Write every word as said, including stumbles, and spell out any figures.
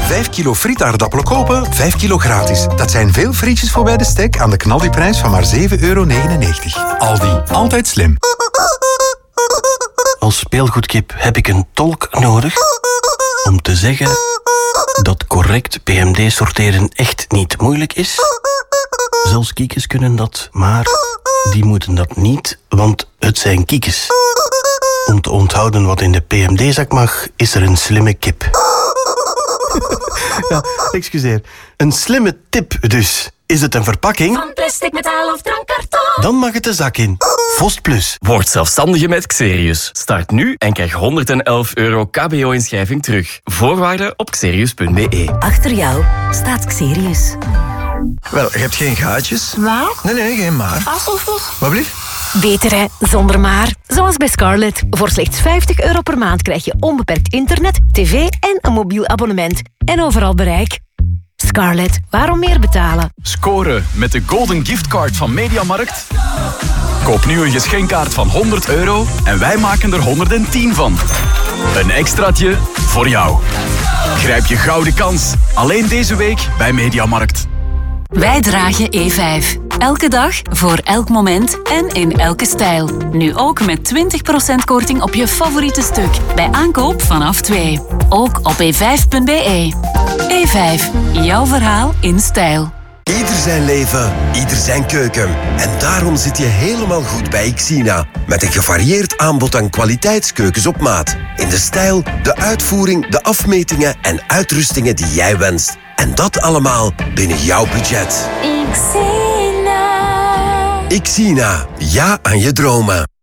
vijf kilo frietaardappelen kopen, vijf kilo gratis. Dat zijn veel frietjes voor bij de stek aan de knaldiprijs van maar zeven euro negenennegentig. Aldi, altijd slim. Als speelgoedkip heb ik een tolk nodig om te zeggen dat correct P M D sorteren echt niet moeilijk is. Zelfs kiekes kunnen dat, maar die moeten dat niet, want het zijn kiekes. Om te onthouden wat in de P M D-zak mag, is er een slimme kip. Ja, excuseer. Een slimme tip dus. Is het een verpakking? Van plastic, metaal of drankkarton. Dan mag het de zak in. Vost Plus. Word zelfstandige met Xerius. Start nu en krijg honderd elf euro K B O-inschrijving terug. Voorwaarden op xerius punt b e. Achter jou staat Xerius. Wel, je hebt geen gaatjes. Maar? Nee, nee, geen maar. Wat blieft? Beter hè, zonder maar. Zoals bij Scarlett. Voor slechts vijftig euro per maand krijg je onbeperkt internet, tv en een mobiel abonnement. En overal bereik. Scarlett, waarom meer betalen? Scoren met de Golden Giftcard van Mediamarkt. Koop nu een geschenkkaart van honderd euro en wij maken er honderdtien van. Een extraatje voor jou. Grijp je gouden kans. Alleen deze week bij Mediamarkt. Wij dragen E vijf. Elke dag, voor elk moment en in elke stijl. Nu ook met twintig procent korting op je favoriete stuk. Bij aankoop vanaf twee. Ook op e vijf punt b e. E vijf. Jouw verhaal in stijl. Ieder zijn leven, ieder zijn keuken. En daarom zit je helemaal goed bij Xina. Met een gevarieerd aanbod aan kwaliteitskeukens op maat. In de stijl, de uitvoering, de afmetingen en uitrustingen die jij wenst. En dat allemaal binnen jouw budget. Xina. Xina. Ja aan je dromen.